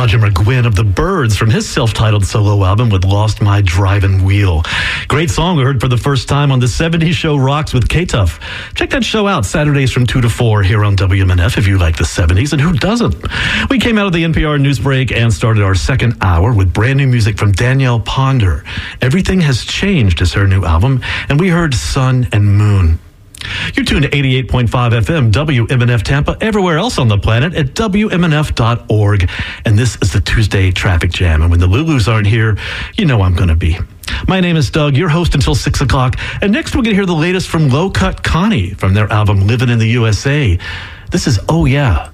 Roger McGuinn of the Byrds from his self-titled solo album with Lost My Driving Wheel. Great song we heard for the first time on the 70s show Rocks with K-Tuff. Check that show out Saturdays from 2 to 4 here on WMNF if you like the 70s, and who doesn't? We came out of the NPR news break and started our second hour with brand new music from Danielle Ponder. Everything Has Changed is her new album, and we heard Sun and Moon. You're tuned to 88.5 FM, WMNF Tampa, everywhere else on the planet at WMNF.org. And this is the Tuesday Traffic Jam. And when the Lulus aren't here, you know I'm going to be. My name is Doug, your host until 6 o'clock. And next we're going to hear the latest from Low Cut Connie from their album Living in the USA. This is Oh Yeah.